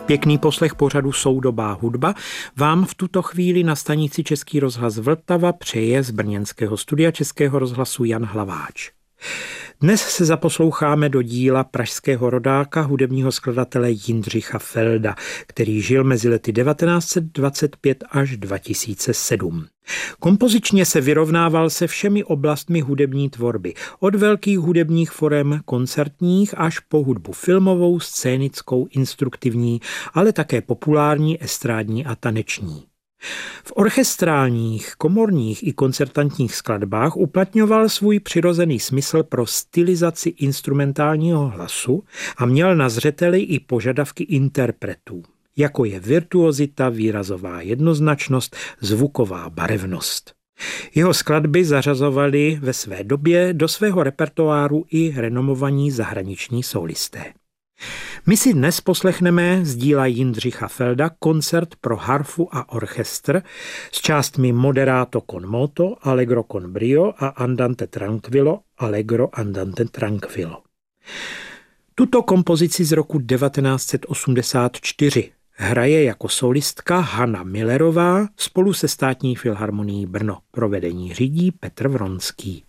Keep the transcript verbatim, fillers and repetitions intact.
Pěkný poslech pořadu Soudobá hudba vám v tuto chvíli na stanici Český rozhlas Vltava přeje z brněnského studia Českého rozhlasu Jan Hlaváč. Dnes se zaposloucháme do díla pražského rodáka, hudebního skladatele Jindřicha Felda, který žil mezi lety devatenáct set dvacet pět až dva tisíce sedm. Kompozičně se vyrovnával se všemi oblastmi hudební tvorby, od velkých hudebních forem koncertních až po hudbu filmovou, scénickou, instruktivní, ale také populární, estrádní a taneční. V orchestrálních, komorních i koncertantních skladbách uplatňoval svůj přirozený smysl pro stylizaci instrumentálního hlasu a měl na zřeteli i požadavky interpretů, jako je virtuozita, výrazová jednoznačnost, zvuková barevnost. Jeho skladby zařazovali ve své době do svého repertoáru i renomovaní zahraniční solisté. My si dnes poslechneme z díla Jindřicha Felda koncert pro harfu a orchestr s částmi Moderato con moto, Allegro con brio a Andante tranquillo, Allegro andante tranquillo. Tuto kompozici z roku devatenáct set osmdesát čtyři hraje jako solistka Hana Millerová spolu se Státní filharmonií Brno. Provedení řídí Petr Vronský.